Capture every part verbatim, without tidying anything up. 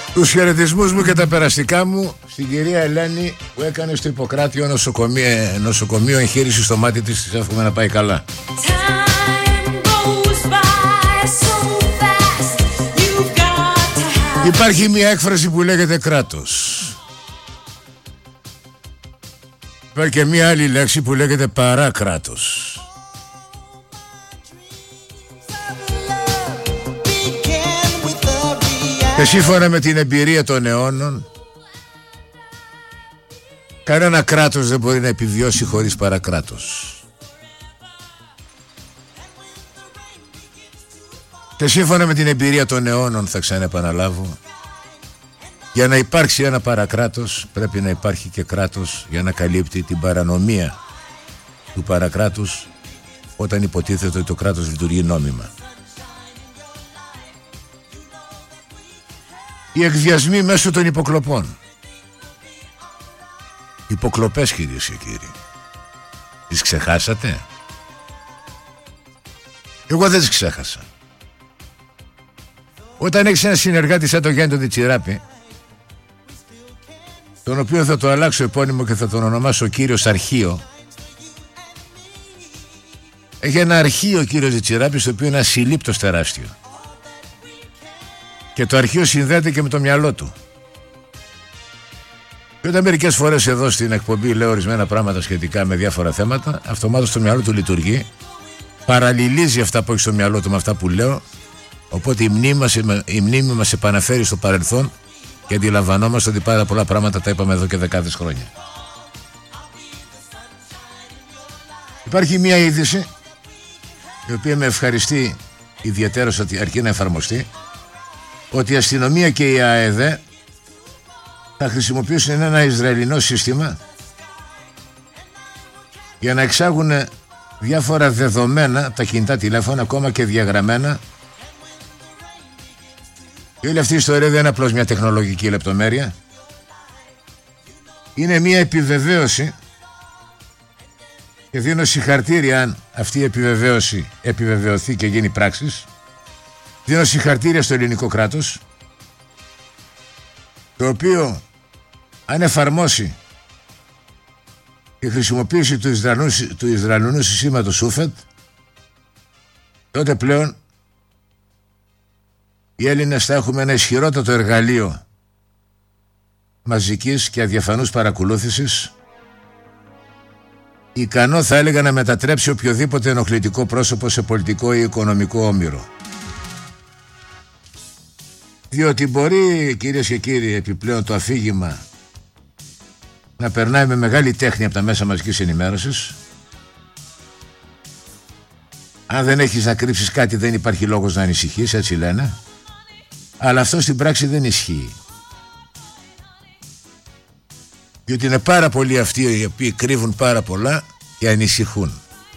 Τους χαιρετισμούς μου και τα περαστικά μου στην κυρία Ελένη που έκανε στο Ιπποκράτιο νοσοκομείο, νοσοκομείο εγχείρηση στο μάτι της. Της εύχομαι να πάει καλά. Υπάρχει μια έκφραση που λέγεται κράτος. Υπάρχει και μια άλλη λέξη που λέγεται παράκρατος. Και σύμφωνα με την εμπειρία των αιώνων, κανένα κράτος δεν μπορεί να επιβιώσει χωρίς παρακράτος. Και σύμφωνα με την εμπειρία των αιώνων, θα ξαναεπαναλάβω, για να υπάρξει ένα παρακράτος πρέπει να υπάρχει και κράτος για να καλύπτει την παρανομία του παρακράτους όταν υποτίθεται ότι το κράτος λειτουργεί νόμιμα. Οι εκβιασμοί μέσω των υποκλοπών. Υποκλοπές, κυρίες και κύριοι. Τις ξεχάσατε? Εγώ δεν τις ξέχασα. Όταν έχεις ένα συνεργάτη σαν τον Γιάννη τον Διτσιράπη, τον οποίο θα το αλλάξω επώνυμο και θα τον ονομάσω κύριος Αρχείο. Έχει ένα αρχείο ο κύριος Διτσιράπης, το οποίο είναι ασυλλήπτος τεράστιο. Και το αρχείο συνδέεται και με το μυαλό του. Και όταν μερικές φορές εδώ στην εκπομπή λέω ορισμένα πράγματα σχετικά με διάφορα θέματα, αυτομάτως το μυαλό του λειτουργεί, παραλληλίζει αυτά που έχει στο μυαλό του με αυτά που λέω, οπότε η μνήμη μας, η μνήμη μας επαναφέρει στο παρελθόν και αντιλαμβανόμαστε ότι πάρα πολλά πράγματα τα είπαμε εδώ και δεκάδες χρόνια. Υπάρχει μια είδηση η οποία με ευχαριστεί ιδιαίτερα ότι αρκεί να εφαρμοστεί, ότι η αστυνομία και η ΑΕΔ θα χρησιμοποιήσουν ένα Ισραηλινό σύστημα για να εξάγουν διάφορα δεδομένα από τα κινητά τηλέφωνα, ακόμα και διαγραμμένα. Και όλη αυτή η ιστορία δεν είναι απλώς μια τεχνολογική λεπτομέρεια, είναι μια επιβεβαίωση, και δίνω συγχαρτήρια αν αυτή η επιβεβαίωση επιβεβαιωθεί και γίνει πράξης. Δίνω συγχαρτήρια στο ελληνικό κράτος, το οποίο αν εφαρμόσει τη χρησιμοποίηση του Ισραηλινού, του Ισραηλινού συστήματος Σούφετ, τότε πλέον οι Έλληνες θα έχουμε ένα ισχυρότατο εργαλείο μαζικής και αδιαφανούς παρακολούθησης, ικανό θα έλεγα να μετατρέψει οποιοδήποτε ενοχλητικό πρόσωπο σε πολιτικό ή οικονομικό όμηρο. Διότι μπορεί, κυρίες και κύριοι, επιπλέον το αφήγημα να περνάει με μεγάλη τέχνη από τα μέσα μαζικής ενημέρωσης. Αν δεν έχεις να κρύψεις κάτι δεν υπάρχει λόγος να ανησυχείς, έτσι λένε. Αλλά αυτό στην πράξη δεν ισχύει. Διότι είναι πάρα πολλοί αυτοί οι οποίοι κρύβουν πάρα πολλά και ανησυχούν.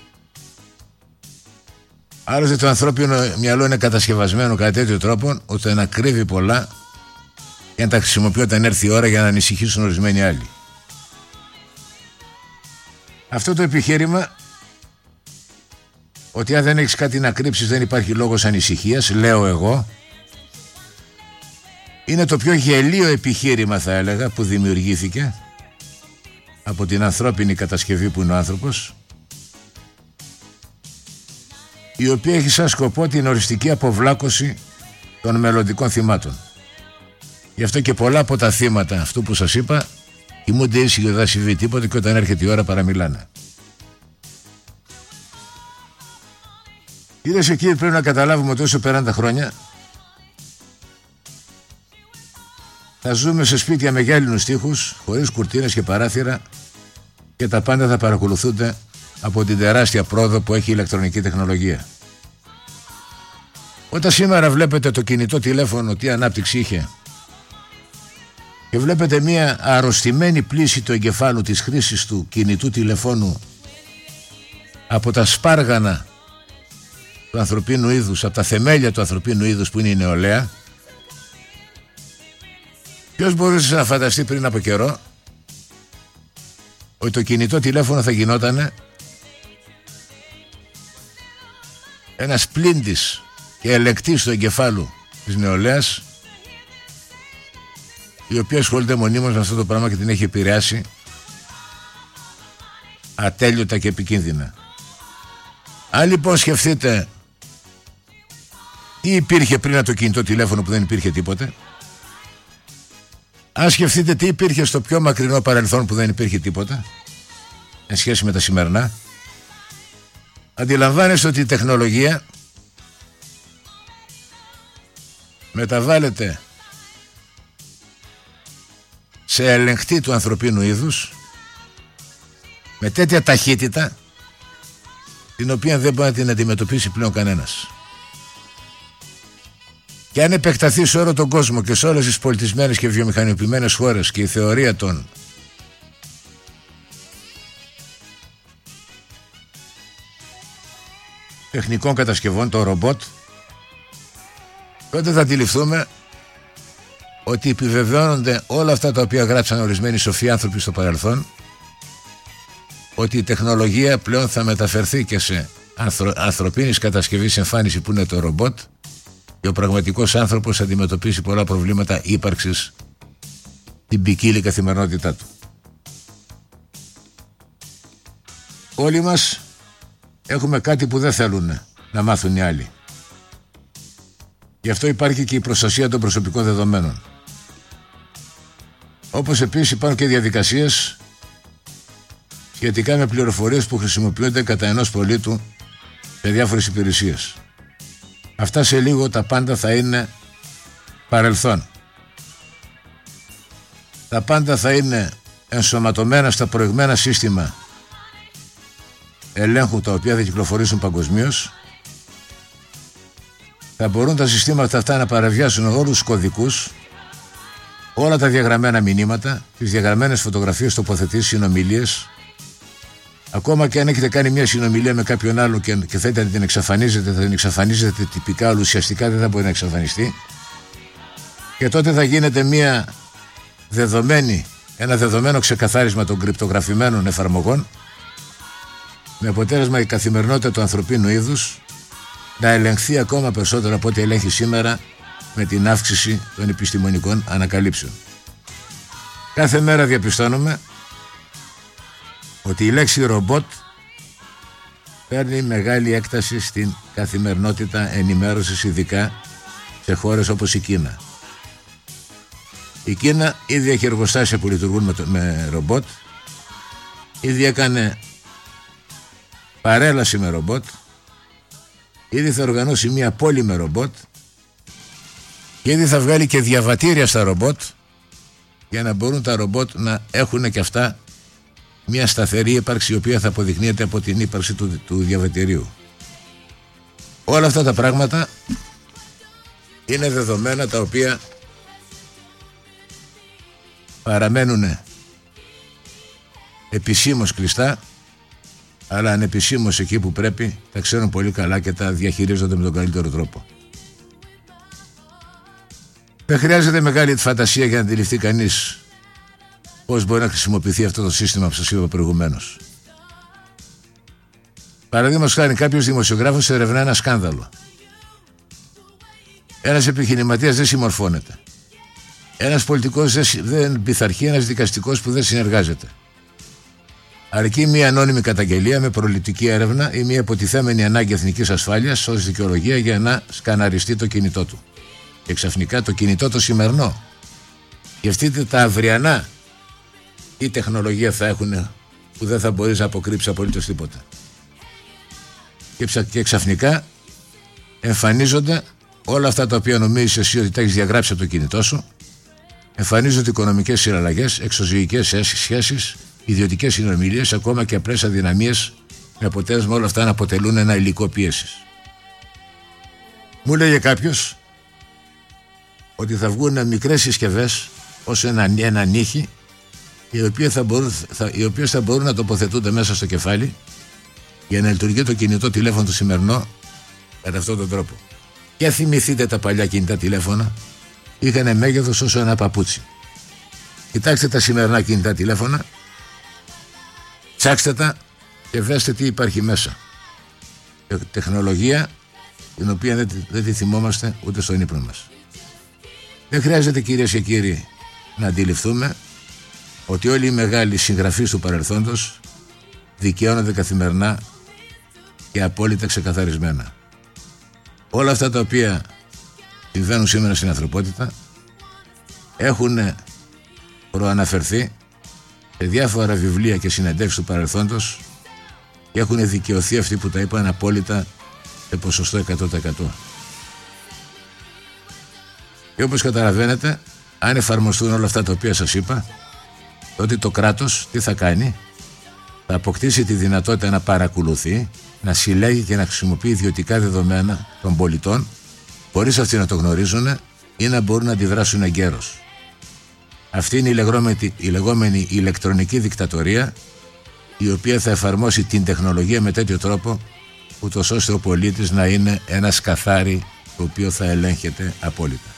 Άλλωστε το ανθρώπινο μυαλό είναι κατασκευασμένο κατά τέτοιο τρόπο ώστε να κρύβει πολλά και να τα χρησιμοποιεί όταν έρθει η ώρα για να ανησυχήσουν ορισμένοι άλλοι. Αυτό το επιχείρημα ότι αν δεν έχεις κάτι να κρύψεις δεν υπάρχει λόγος ανησυχίας, λέω εγώ, είναι το πιο γελίο επιχείρημα, θα έλεγα, που δημιουργήθηκε από την ανθρώπινη κατασκευή που είναι ο άνθρωπος, η οποία έχει σαν σκοπό την οριστική αποβλάκωση των μελλοντικών θυμάτων. Γι' αυτό και πολλά από τα θύματα αυτού που σας είπα κοιμούνται ήσυχοι, δεν συμβεί τίποτα και όταν έρχεται η ώρα παραμιλάνε. Κυρίες και κύριοι, πρέπει να καταλάβουμε ότι όσο περνάνε τα χρόνια θα ζούμε σε σπίτια με γυάλινους τοίχους, χωρίς κουρτίνες και παράθυρα, και τα πάντα θα παρακολουθούνται από την τεράστια πρόοδο που έχει η ηλεκτρονική τεχνολογία. Όταν σήμερα βλέπετε το κινητό τηλέφωνο τι ανάπτυξη είχε και βλέπετε μια αρρωστημένη πλήση του εγκεφάλου της χρήσης του κινητού τηλεφώνου από τα σπάργανα του ανθρωπίνου είδους, από τα θεμέλια του ανθρωπίνου είδους που είναι η νεολαία, ποιος μπορούσε να φανταστεί πριν από καιρό ότι το κινητό τηλέφωνο θα γινότανε ένας πλύντης και ελεκτής του εγκεφάλου της νεολαίας η οποία ασχολείται μονίμως με αυτό το πράγμα και την έχει επηρεάσει ατέλειωτα και επικίνδυνα. Αν λοιπόν σκεφτείτε τι υπήρχε πριν από το κινητό τηλέφωνο που δεν υπήρχε τίποτε, αν σκεφτείτε τι υπήρχε στο πιο μακρινό παρελθόν που δεν υπήρχε τίποτα εν σχέση με τα σημερινά, αντιλαμβάνεστε ότι η τεχνολογία μεταβάλλεται σε ελεγχτή του ανθρωπίνου είδους με τέτοια ταχύτητα την οποία δεν μπορεί να την αντιμετωπίσει πλέον κανένας. Και αν επεκταθεί σε όλο τον κόσμο και σε όλες τις πολιτισμένες και βιομηχανοποιημένες χώρες και η θεωρία των τεχνικών κατασκευών, το ρομπότ, τότε θα αντιληφθούμε ότι επιβεβαιώνονται όλα αυτά τα οποία γράψαν ορισμένοι σοφοί άνθρωποι στο παρελθόν, ότι η τεχνολογία πλέον θα μεταφερθεί και σε ανθρω... ανθρωπίνης κατασκευής εμφάνιση που είναι το ρομπότ, και ο πραγματικός άνθρωπος θα αντιμετωπίσει πολλά προβλήματα ύπαρξης την ποικίλη καθημερινότητά του. Όλοι μας έχουμε κάτι που δεν θέλουν να μάθουν οι άλλοι. Γι' αυτό υπάρχει και η προστασία των προσωπικών δεδομένων. Όπως επίσης υπάρχουν και διαδικασίες σχετικά με πληροφορίες που χρησιμοποιούνται κατά ενός πολίτου σε διάφορες υπηρεσίες. Αυτά σε λίγο τα πάντα θα είναι παρελθόν. Τα πάντα θα είναι ενσωματωμένα στα προηγμένα σύστημα ελέγχου τα οποία θα κυκλοφορήσουν παγκοσμίως. Θα μπορούν τα συστήματα αυτά να παραβιάσουν όλους τους κωδικούς, όλα τα διαγραμμένα μηνύματα, τις διαγραμμένες φωτογραφίες, τοποθετήσεις, συνομιλίες. Ακόμα και αν έχετε κάνει μια συνομιλία με κάποιον άλλο και, και θέλετε να την εξαφανίζετε, θα την εξαφανίζετε τυπικά, αλλά ουσιαστικά δεν θα μπορεί να εξαφανιστεί. Και τότε θα γίνεται μια δεδομένη, ένα δεδομένο ξεκαθάρισμα των κρυπτογραφημένων εφαρμογών, με αποτέλεσμα η καθημερινότητα του ανθρωπίνου είδους να ελεγχθεί ακόμα περισσότερο από ό,τι ελέγχει σήμερα με την αύξηση των επιστημονικών ανακαλύψεων. Κάθε μέρα διαπιστώνουμε ότι η λέξη ρομπότ παίρνει μεγάλη έκταση στην καθημερινότητα ενημέρωσης, ειδικά σε χώρες όπως η Κίνα. Η Κίνα ήδη έχει εργοστάσια που λειτουργούν με, το, με ρομπότ, ήδη έκανε παρέλαση με ρομπότ, ήδη θα οργανώσει μια πόλη με ρομπότ και ήδη θα βγάλει και διαβατήρια στα ρομπότ για να μπορούν τα ρομπότ να έχουν και αυτά μια σταθερή ύπαρξη, η οποία θα αποδεικνύεται από την ύπαρξη του, του διαβατηρίου. Όλα αυτά τα πράγματα είναι δεδομένα τα οποία παραμένουν επισήμως κλειστά, αλλά ανεπισήμως εκεί που πρέπει τα ξέρουν πολύ καλά και τα διαχειρίζονται με τον καλύτερο τρόπο. Δεν χρειάζεται μεγάλη φαντασία για να αντιληφθεί κανείς πώς μπορεί να χρησιμοποιηθεί αυτό το σύστημα που σας είπα προηγουμένως. Παραδείγματος χάρη, κάποιος δημοσιογράφος ερευνά ένα σκάνδαλο. Ένας επιχειρηματίας δεν συμμορφώνεται. Ένας πολιτικός δεν πειθαρχεί, ένας δικαστικός που δεν συνεργάζεται. Αρκεί μια ανώνυμη καταγγελία με προληπτική έρευνα ή μια υποτιθέμενη ανάγκη εθνικής ασφάλειας ως δικαιολογία για να σκαναριστεί το κινητό του. Και ξαφνικά το κινητό το σημερινό. Σκεφτείτε τα αυριανά τι τεχνολογία θα έχουν που δεν θα μπορείς να αποκρύψεις απολύτως τίποτα. Και ξαφνικά εμφανίζονται όλα αυτά τα οποία νομίζεις εσύ ότι τα έχεις διαγράψει από το κινητό σου. Εμφανίζονται οικονομικές συναλλαγές, εξωζυγικές σχέσεις, ιδιωτικές συνομιλίες, ακόμα και απλές αδυναμίες, με αποτέλεσμα όλα αυτά να αποτελούν ένα υλικό πίεσης. Μου λέγε κάποιος ότι θα βγουν μικρές συσκευές ως ένα, ένα νύχι, οι οποίες θα, μπορούν, θα, οι οποίες θα μπορούν να τοποθετούνται μέσα στο κεφάλι για να λειτουργεί το κινητό τηλέφωνο το σημερινό κατά αυτόν τον τρόπο. Και θυμηθείτε τα παλιά κινητά τηλέφωνα, είχαν μέγεθος όσο ένα παπούτσι. Κοιτάξτε τα σημερινά κινητά τηλέφωνα, ψάξτε τα και δέστε τι υπάρχει μέσα. Τεχνολογία την οποία δεν, δεν τη θυμόμαστε ούτε στον ύπνο μας. Δεν χρειάζεται, κυρίες και κύριοι, να αντιληφθούμε ότι όλοι οι μεγάλοι συγγραφείς του παρελθόντος δικαιώνονται καθημερινά και απόλυτα ξεκαθαρισμένα. Όλα αυτά τα οποία συμβαίνουν σήμερα στην ανθρωπότητα έχουν προαναφερθεί σε διάφορα βιβλία και συνεντεύξεις του παρελθόντος και έχουν δικαιωθεί αυτοί που τα είπαν απόλυτα σε ποσοστό εκατό τοις εκατό. Και όπως καταλαβαίνετε, αν εφαρμοστούν όλα αυτά τα οποία σας είπα, τότε το κράτος τι θα κάνει? Θα αποκτήσει τη δυνατότητα να παρακολουθεί, να συλλέγει και να χρησιμοποιεί ιδιωτικά δεδομένα των πολιτών χωρίς αυτοί να το γνωρίζουν ή να μπορούν να αντιδράσουν εγκαίρως. Αυτή είναι η λεγόμενη, η λεγόμενη ηλεκτρονική δικτατορία, η οποία θα εφαρμόσει την τεχνολογία με τέτοιο τρόπο ούτως ώστε ο πολίτης να είναι ένα σκαθάρι το οποίο θα ελέγχεται απόλυτα.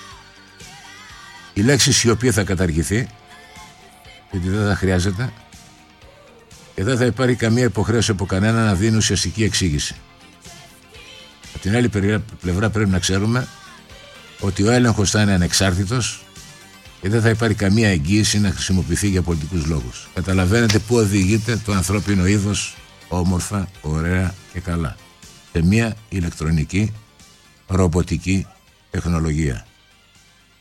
Η λέξη η οποία θα καταργηθεί, γιατί δεν θα χρειάζεται και δεν θα υπάρχει καμία υποχρέωση από κανένα να δίνει ουσιαστική εξήγηση. Από την άλλη πλευρά πρέπει να ξέρουμε ότι ο έλεγχος θα είναι ανεξάρτητος και δεν θα υπάρχει καμία εγγύηση να χρησιμοποιηθεί για πολιτικούς λόγους. Καταλαβαίνετε πού οδηγείται το ανθρώπινο είδος όμορφα, ωραία και καλά. Σε μια ηλεκτρονική, ρομποτική τεχνολογία.